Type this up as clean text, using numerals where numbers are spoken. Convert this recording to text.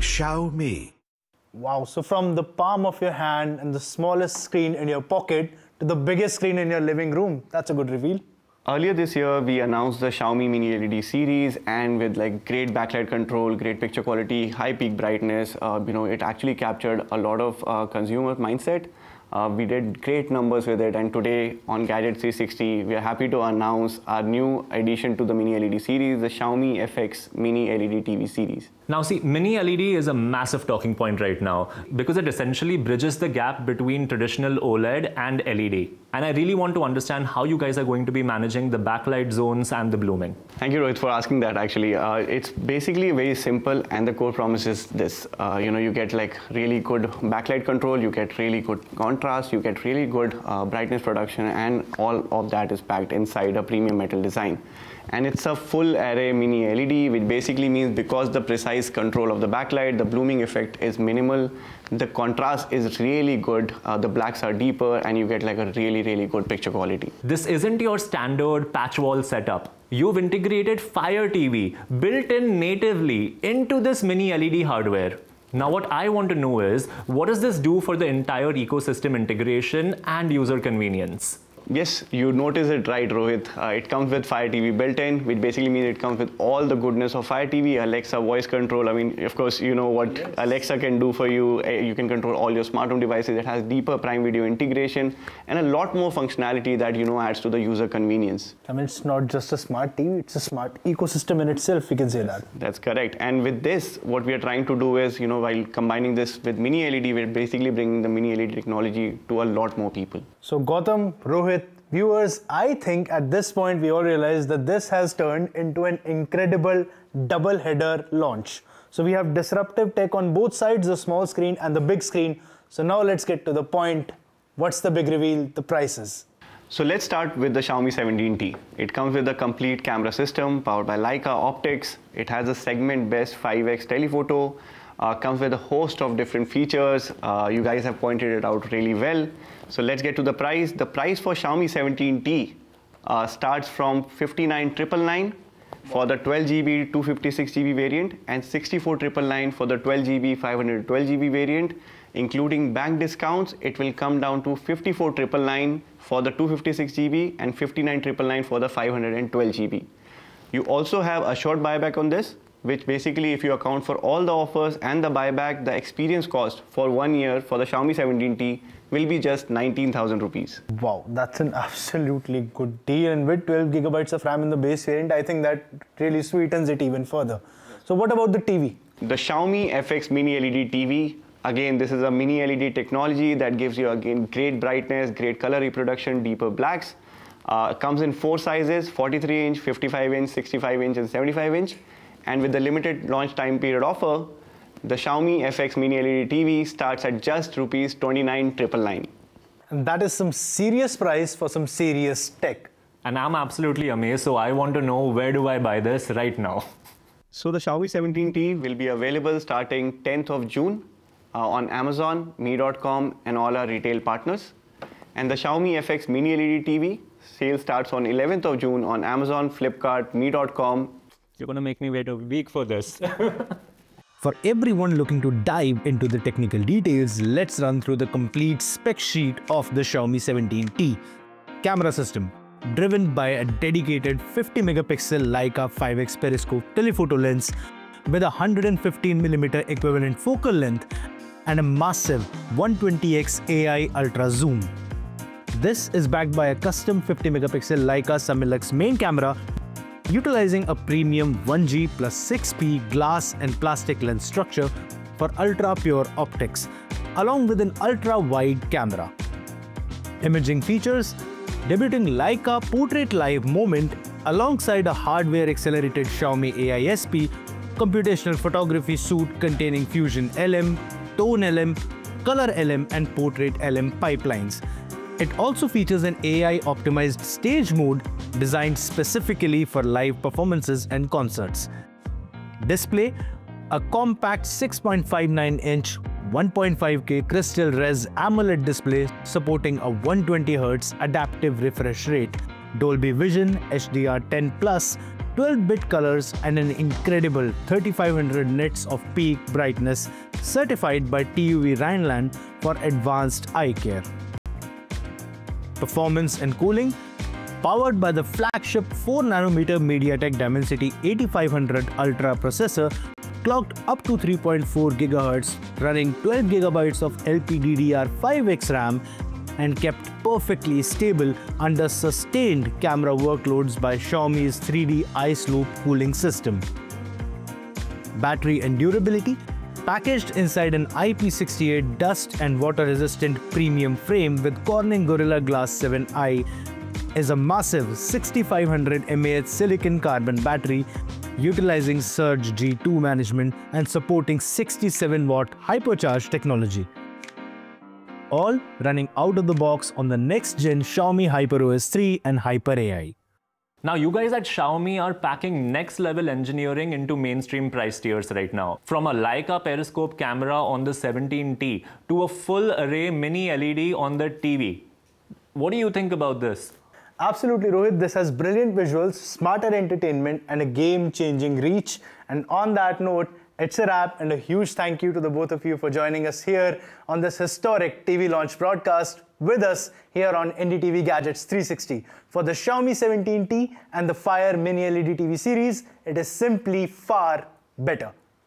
Xiaomi. Wow, so from the palm of your hand and the smallest screen in your pocket to the biggest screen in your living room. That's a good reveal. Earlier this year, we announced the Xiaomi Mini LED series, and with like great backlight control, great picture quality, high peak brightness, it actually captured a lot of consumer mindset. We did great numbers with it, and today on Gadget 360, we are happy to announce our new addition to the Mini LED series, the Xiaomi FX Mini LED TV series. Now see, Mini LED is a massive talking point right now because it essentially bridges the gap between traditional OLED and LED. And I really want to understand how you guys are going to be managing the backlight zones and the blooming. Thank you, Rohit, for asking that. Actually, it's basically very simple, and the core promise is this. You get like really good backlight control, you get really good contrast, you get really good brightness production, and all of that is packed inside a premium metal design. And it's a full array mini LED, which basically means because the precise control of the backlight, the blooming effect is minimal, the contrast is really good, the blacks are deeper, and you get like a really good picture quality. This isn't your standard patch wall setup. You've integrated Fire TV built in natively into this mini LED hardware. Now what I want to know is, what does this do for the entire ecosystem integration and user convenience? Yes, you notice it right, Rohit. It comes with Fire TV built in, which basically means it comes with all the goodness of Fire TV, Alexa voice control. I mean, of course, you know what Alexa can do for you. You can control all your smart home devices. It has deeper Prime Video integration and a lot more functionality that, adds to the user convenience. I mean, it's not just a smart TV, it's a smart ecosystem in itself, we can say that. That's correct. And with this, what we are trying to do is, while combining this with Mini LED, we're basically bringing the Mini LED technology to a lot more people. So Gautam, Rohit, viewers, I think at this point we all realize that this has turned into an incredible double-header launch. So we have disruptive tech on both sides, the small screen and the big screen. So now let's get to the point. What's the big reveal? The prices. So let's start with the Xiaomi 17T. It comes with a complete camera system powered by Leica optics. It has a segment best 5x telephoto. Comes with a host of different features. You guys have pointed it out really well. So let's get to the price. The price for Xiaomi 17T starts from 59,999 for the 12GB 256GB variant and 64,999 for the 12GB 512GB variant. Including bank discounts, it will come down to 54,999 for the 256GB and 59,999 for the 512GB. You also have a short buyback on this, which basically, if you account for all the offers and the buyback, the experience cost for 1 year for the Xiaomi 17T will be just 19,000 rupees. Wow, that's an absolutely good deal. And with 12 gigabytes of RAM in the base variant, I think that really sweetens it even further. So what about the TV? The Xiaomi FX Mini LED TV. Again, this is a mini LED technology that gives you, again, great brightness, great color reproduction, deeper blacks. Comes in 4 sizes, 43-inch, 55-inch, 65-inch, and 75-inch. And with the limited launch time period offer, the Xiaomi FX Mini LED TV starts at just rupees 29,999. And that is some serious price for some serious tech. And I'm absolutely amazed, so I want to know, where do I buy this right now? So the Xiaomi 17T will be available starting 10th of June on Amazon, Mi.com, and all our retail partners. And the Xiaomi FX Mini LED TV sale starts on 11th of June on Amazon, Flipkart, Mi.com. You're going to make me wait a week for this. For everyone looking to dive into the technical details, let's run through the complete spec sheet of the Xiaomi 17T. Camera system, driven by a dedicated 50 megapixel Leica 5x periscope telephoto lens with a 115mm equivalent focal length and a massive 120x AI ultra zoom. This is backed by a custom 50 megapixel Leica Summilux main camera, utilizing a premium 1G plus 6P glass and plastic lens structure for ultra pure optics, along with an ultra wide camera. Imaging features, debuting Leica Portrait Live Moment alongside a hardware accelerated Xiaomi AISP computational photography suite containing Fusion LM, Tone LM, Color LM, and Portrait LM pipelines. It also features an AI-optimized stage mode designed specifically for live performances and concerts. Display, a compact 6.59-inch 1.5K Crystal Res AMOLED display supporting a 120Hz adaptive refresh rate, Dolby Vision, HDR10+, 12-bit colors and an incredible 3500 nits of peak brightness, certified by TUV Rhineland for advanced eye care. Performance and cooling. Powered by the flagship 4nm MediaTek Dimensity 8500 Ultra processor, clocked up to 3.4 GHz, running 12GB of LPDDR5X RAM, and kept perfectly stable under sustained camera workloads by Xiaomi's 3D Ice Loop cooling system. Battery and durability. Packaged inside an IP68 dust and water resistant premium frame with Corning Gorilla Glass 7i is a massive 6500 mAh silicon carbon battery utilizing Surge G2 management and supporting 67-watt hypercharge technology. All running out of the box on the next-gen Xiaomi HyperOS 3 and Hyper AI. Now, you guys at Xiaomi are packing next-level engineering into mainstream price tiers right now. From a Leica periscope camera on the 17T to a full-array mini LED on the TV. What do you think about this? Absolutely, Rohit. This has brilliant visuals, smarter entertainment, and a game-changing reach. And on that note, it's a wrap, and a huge thank you to the both of you for joining us here on this historic TV launch broadcast with us here on NDTV Gadgets 360. For the Xiaomi 17T and the Fire Mini LED TV series, it is simply far better.